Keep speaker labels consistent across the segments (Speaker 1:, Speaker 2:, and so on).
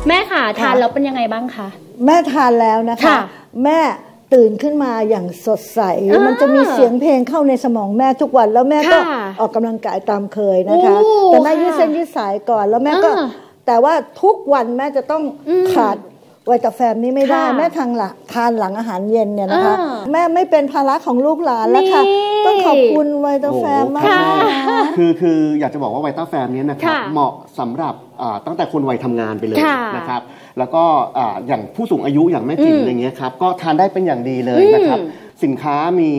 Speaker 1: แม่ค่ะทานแล้วเป็นยังไงบ้างคะ
Speaker 2: แม่ทานแล้วนะคะแม่ตื่นขึ้นมาอย่างสดใสมันจะมีเสียงเพลงเข้าในสมองแม่ทุกวันแล้วแม่ก็ออกกำลังกายตามเคยนะคะแต่แม่ยืดเส้นยืดสายก่อนแล้วแม่ก็แต่ว่าทุกวันแม่จะต้องขาดไวตาแฟมนี่ไม่ได้แม่ทานหลังอาหารเย็นเนี่ยนะคะแม่ไม่เป็นภาระของลูกหลานแล้วค่ะต้องขอบคุณไวตาแฟมมาก
Speaker 3: คืออยากจะบอกว่าไวตาแฟมนี้นะครับเหมาะสำหรับตั้งแต่คนวัยทำงานไปเลยนะครับแล้วก็อย่างผู้สูงอายุอย่างแม่จิ๋มอย่างเงี้ยครับก็ทานได้เป็นอย่างดีเลยนะครับสินค้ามี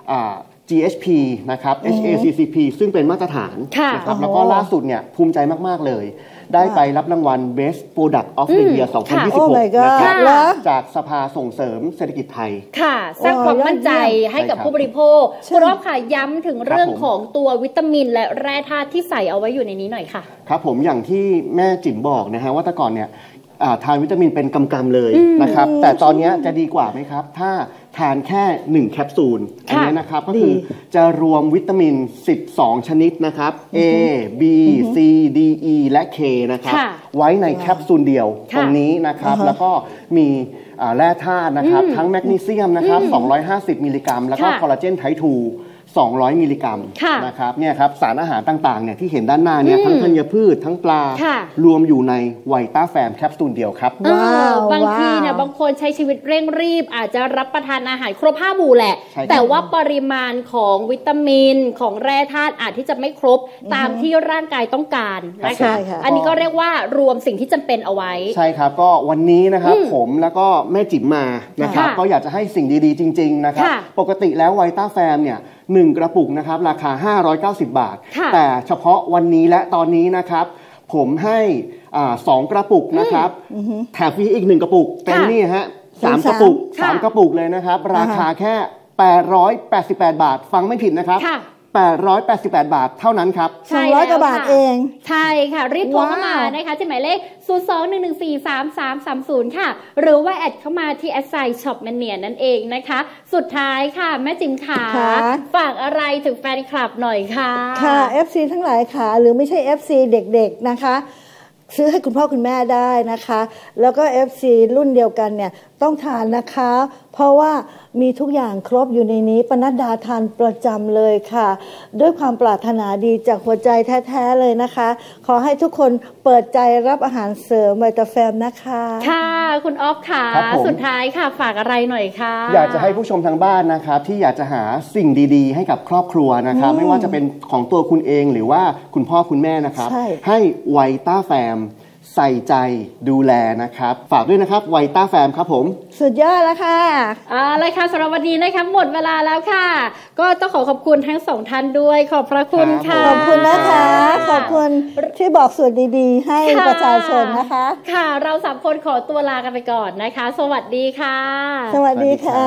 Speaker 3: GHP นะครับ HACCP ซึ่งเป็นมาตรฐานนะครับแล้วก็ล่าสุดเนี่ยภูมิใจมากๆเลยได้ไปรับรางวัล Best Product of the Year 2026 นะครับจากสภาส่งเสริมเศรษฐกิจไทย
Speaker 1: ค่ะสร้างความมั่นใจให้กับผู้บริโภคคุณอ๊อฟค่ะย้ำถึงเรื่องของตัววิตามินและแร่ธาตุที่ใส่เอาไว้อยู่ในนี้หน่อยค่ะ
Speaker 3: ครับผมอย่างที่แม่จิ๋มบอกนะฮะว่าแต่ก่อนเนี่ยทานวิตามินเป็นกำๆเลยนะครับแต่ตอนนี้จะดีกว่าไหมครับถ้าทานแค่1แคปซูลอันนี้นะครับก็คือจะรวมวิตามิน12ชนิดนะครับ A B C D E และ K นะครับไว้ในแคปซูลเดียวตรงนี้นะครับแล้วก็มีแร่ธาตุนะครับทั้งแมกนีเซียมนะครับ250มิลลิกรัมแล้วก็คอลลาเจนไทป์2 200มิลลิกรัมนะครับเนี่ยครับสารอาหารต่างๆเนี่ยที่เห็นด้านหน้าเนี่ยทั้งธัญพืชทั้งปลารวมอยู่ในไวต้าแฟมแคปซูลเดียวครับ
Speaker 1: บางทีเนี่ยบางคนใช้ชีวิตเร่งรีบอาจจะรับประทานอาหารครบ5 หมู่แหละแต่ว่าปริมาณของวิตามินของแร่ธาตุอาจที่จะไม่ครบตามที่ร่างกายต้องการนะคะอันนี้ก็เรียกว่ารวมสิ่งที่จำเป็นเอาไว้
Speaker 3: ใช่ครับก็วันนี้นะครับผมแล้วก็แม่จิ๋มมานะครับก็อยากจะให้สิ่งดีๆจริงๆนะครับปกติแล้วไวต้าแฟมเนี่ย1กระปุกนะครับราคา590 บาทแต่เฉพาะวันนี้และตอนนี้นะครับผมให้2กระปุกนะครับแถมฟรีอีก1กระปุกเป็นนี่ฮะ3กระปุก3กระปุกเลยนะครับราคาแค่888 บาทฟังไม่ผิดนะครับ888 บาทเท่านั้นครับ
Speaker 2: 200 กว่าบาทเอง
Speaker 1: ใช่ค่ะรีบโทรเข้ามานะคะที่หมายเลข02-114-3330ค่ะหรือว่าแอดเข้ามาที่@shopmania นั่นเองนะคะสุดท้ายค่ะแม่จิ๋มขาฝากอะไรถึงแฟนคลับหน่อยค่ะ
Speaker 2: ค่ะ FC ทั้งหลายค่ะหรือไม่ใช่ FC เด็กๆนะคะซื้อให้คุณพ่อคุณแม่ได้นะคะแล้วก็ FC รุ่นเดียวกันเนี่ยต้องทานนะคะเพราะว่ามีทุกอย่างครบอยู่ในนี้ปนัดดาทานประจำเลยค่ะด้วยความปรารถนาดีจากหัวใจแท้ๆเลยนะคะขอให้ทุกคนเปิดใจรับอาหารเสริมไวต้าแฟมนะคะ
Speaker 1: ค่ะคุณอ๊อฟค่ะสุดท้ายค่ะฝากอะไรหน่อยค่ะ
Speaker 3: อยากจะให้ผู้ชมทางบ้านนะครับที่อยากจะหาสิ่งดีๆให้กับครอบครัวนะครับไม่ว่าจะเป็นของตัวคุณเองหรือว่าคุณพ่อคุณแม่นะครับให้ไวต้าแฟมใส่ใจดูแลนะครับฝากด้วยนะครับไวต้าแฟมครับผม
Speaker 2: สุดยอดแล้วค่ะ
Speaker 1: อะไรค่ะสำหรับวันนี้นะคะหมดเวลาแล้วค่ะก็ต้องขอบคุณทั้ง2ท่านด้วยขอบพระคุณค่ะ
Speaker 2: ขอบคุณนะคะขอบคุณที่บอกส่วนดีๆให้ประชาชนนะคะ
Speaker 1: ค่ะเรา3 คนขอตัวลากันไปก่อนนะคะสวัสดีค่ะ
Speaker 2: สวัสดีค่ะ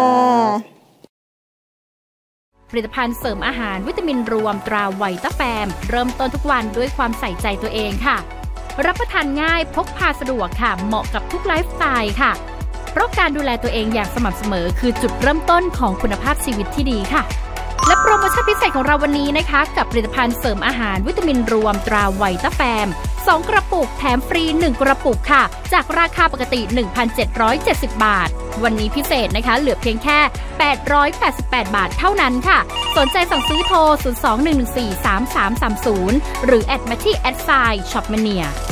Speaker 1: ผลิตภัณฑ์เสริมอาหารวิตามินรวมตราไวต้าแฟมเริ่มต้นทุกวันด้วยความใส่ใจตัวเองค่ะรับประทานง่ายพกพาสะดวกค่ะเหมาะกับทุกไลฟ์สไตล์ค่ะเพราะการดูแลตัวเองอย่างสม่ำเสมอคือจุดเริ่มต้นของคุณภาพชีวิตที่ดีค่ะและโปรโมชั่นพิเศษของเราวันนี้นะคะกับผลิตภัณฑ์เสริมอาหารวิตามินรวมตราไวต้าแฟม2 กระปุกแถมฟรี1 กระปุกค่ะจากราคาปกติ 1,770 บาทวันนี้พิเศษนะคะเหลือเพียงแค่888 บาทเท่านั้นค่ะสนใจสั่งซื้อโทร 02-114-3330 หรือแอดมาที่@shopmania